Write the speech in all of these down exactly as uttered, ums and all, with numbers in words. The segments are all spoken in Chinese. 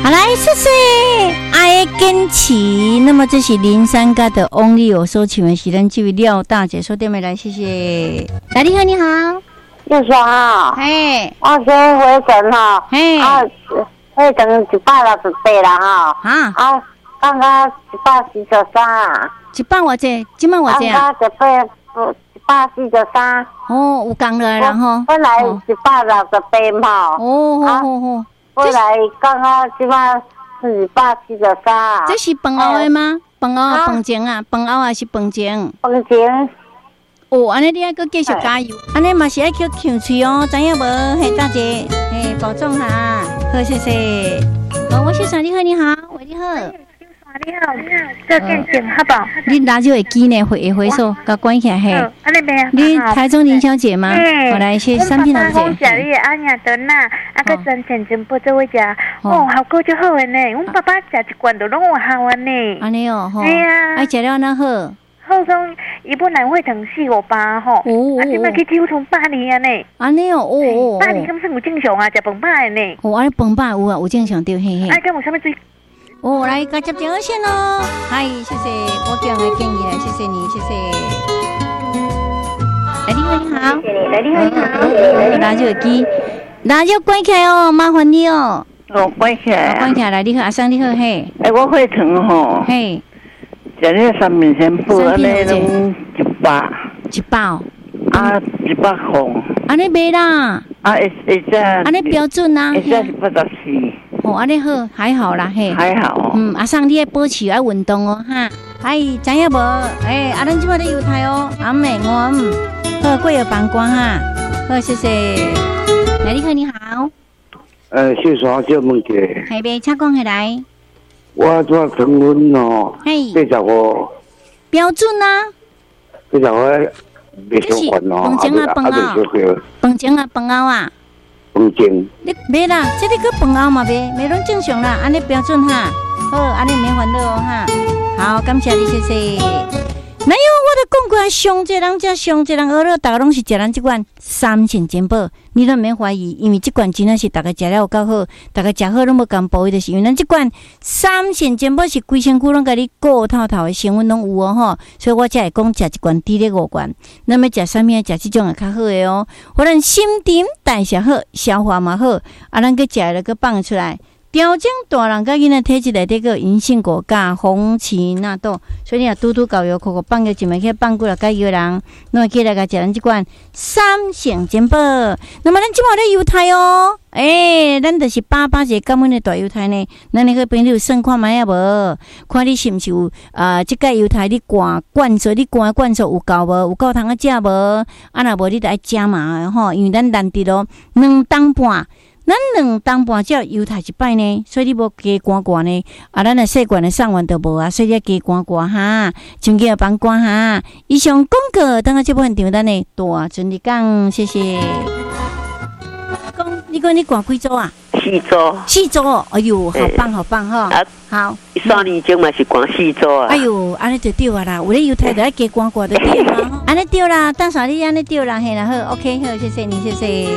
好来，谢谢爱坚持。那么这是林山家的翁丽友所请的是咱这位廖大姐说电话来，谢谢。来，你好，你好， 六叔哈， 嘿， 我先回诊哈， 嘿， 啊，回诊一百六十八啦哈， 啊， 啊，刚刚一百四十三啊， 一百偌济，今晚偌济啊？ 刚刚一百一百四十三， 哦，有讲了啦吼， 本来一百六十八嘛， 哦，好好好。 后来刚刚即摆是一百七十三。 这是饭后的吗？饭后啊，饭前啊，饭后还是饭前？ 饭前。 哦，安尼你还阁继续加油，安尼嘛是爱叫呛喙哦，知影无？嘿，大姐，嘿，保重哈，好，谢谢。哦，我先生你好，你好，喂，你好。 你好，你好，这电信好不好？ 你拿就会记呢，回回收，甲关起来嘿。 安尼咩啊？ 你台中林小姐吗？我来谢三天老姐。 我食你的阿娘炖啊，啊个真前真不做位食，哦，效果就好个呢。阮爸爸食一罐都拢有效个呢。 安尼哦，吼。 哎呀， 爱食了那好。 好讲，伊本来会疼死我爸吼，啊，即摆去几乎从八年啊呢。 安尼哦，哦哦。 八年敢算有正常啊？食饭饱的呢。 哦，安尼饭饱有啊，有正常对嘿嘿。 啊，敢有啥物水？ 哦，来，甲接电话线咯。嗨，谢谢，我叫来建议来，谢谢你，谢谢。来，你好，你好。 谢谢你，来，你好，你好。 拿就机，拿就关起来哦，麻烦你哦。 哦，关起来。 关起来，你好，阿生你好，嘿。 哎，我会疼吼。 嘿。 食那三面线布，安尼拢一百。 一百哦。 啊，一百块。 安尼卖啦。 啊，会会只。 安尼标准啊。 会只是八十四。 哦，安尼好，还好啦，嘿， 还好。 嗯，阿生，你要保持爱运动哦，哈。嗨，知影无？哎，阿咱即摆咧犹太哦，阿妹我嗯，好，过有帮光哈，好，谢谢。来，你好，你好。 呃，谢爽叫问题。 系呗，请讲起来。 我做成温哦， 嘿， 八十五。 标准啊。 八十五，未相关哦， 饭前啊，饭后。饭前啊，饭后啊。 饭前。 你袂啦，这个个饭后嘛袂，袂拢正常啦，安尼标准哈。好，安尼免烦恼哦哈。好，感谢你，谢谢。哪有我都讲过，上这人这上这人，而了大家拢是食咱这款三线煎宝，你都免怀疑，因为这款真的是大家食了有够好，大家食好拢无共补，就是因为咱这款三线煎宝是规身躯拢甲你顾透透的成分拢有哦吼，所以我才会讲食一罐抵咧五罐。那么食啥物？食这种也较好的哦，互咱心情代谢好，消化嘛好，啊，咱去食了去放出来。调整大人甲囡仔体质内底个银杏果加红荠纳豆，所以你若拄拄搞药，口口放个一枚去放过来甲药人，那么起来甲食咱即款三线煎宝。那么咱即马咧犹太哦，诶、欸，咱就是八八节感恩的大犹太呢。咱那个朋友算看卖啊无？看你是毋是有啊？即个犹太你灌灌数，你灌灌数有够无？有够通啊食无？啊若无你得爱加嘛吼，因为咱难得咯，两当半。咱两当半只犹太一摆呢，所以你无加关关呢。啊，咱的细罐的上完都无啊，所以你加关关哈，请叫帮关哈。以上广告，等下这部分场咱的大尊你讲，谢谢。讲你讲你关几组啊？ 四组。 四组，哎呦，好棒好棒哈！啊，好。 三年前嘛是关四组啊。 哎呦，安尼就对啊啦，有咧犹太就爱加关关就对啦。安尼对啦，当啥你安尼对啦，嘿啦好 ，OK 好，谢谢你，谢谢。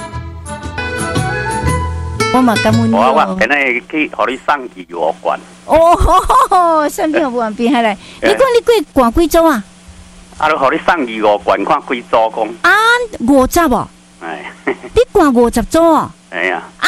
我嘛感恩你哦。 我我今日去，互你送去五罐。 哦吼吼，送去五罐变下来。你讲你过灌几组啊？ 啊，就互你送去五罐，看几组讲。 啊，五十哦。 哎。 你灌五十组哦？ 哎呀。 啊！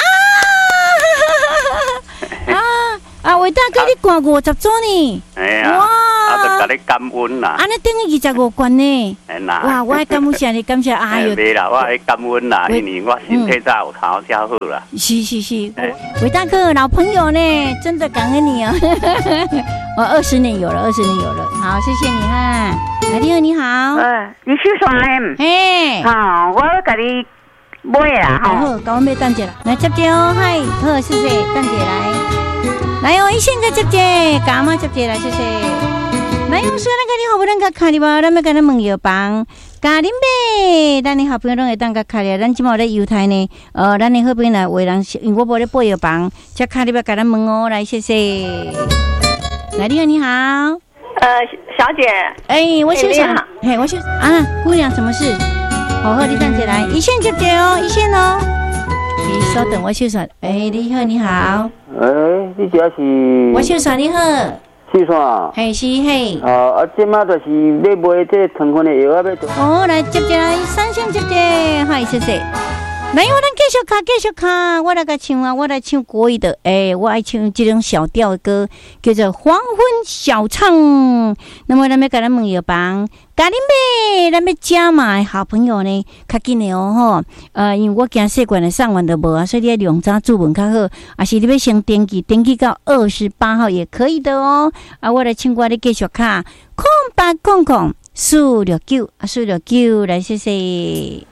啊啊！伟大哥，你灌五十组呢？ 哎呀。哇！啊，就甲你感恩啦。 安尼等于二十五罐呢。 哎呐。 哇！我爱感恩你，感谢哎呦。 袂啦，我爱感恩啦，因为我身体早有头才好啦。 是是是，伟大哥老朋友呢，真的感恩你哦。我二十年有了，二十年有了，好，谢谢你哈。来，你好，你好。 呃，你去耍嘞？ 嘿。 好，我甲你买啦。 好，甲我买蛋姐啦。来接接哦，嗨，好，谢谢蛋姐来。来哦，一线个接接，干嘛接接来，谢谢。来哦，虽然个你好不能个卡哩吧，咱要跟咱问药房。家人呗，咱的好朋友拢会当甲开咧，咱即马咧犹太呢，呃，咱的好朋友来为人，因为我无咧报药房，则开哩要甲咱问哦，来谢谢。来，你好，你好。 呃，小姐。 哎，我先生，嘿，我先啊，姑娘，什么事？好好，你站起来，一线接接哦，一线哦。你稍等，我先生。哎，你好，你好。 诶，你这是？ 我秀山你好。 是啥？ 嘿是嘿。 哦，啊，即马就是要买这糖分的药啊，要。 哦，来接接来，三线接接，嗨，谢谢。来，我咱继续看，继续看，我来个唱啊，我来唱国语的，诶、欸，我爱唱这种小调的歌，叫做《黄昏小唱》。那么，咱要甲咱问药房，家恁买，咱要加码好朋友呢，较紧的哦吼。呃，因为我惊细罐的上完都无啊，所以你要量早注文较好，啊是你要先登记，登记到二十八号也可以的哦。啊，我来唱歌，你继续看，空八空空四六九啊，四六九来，谢谢。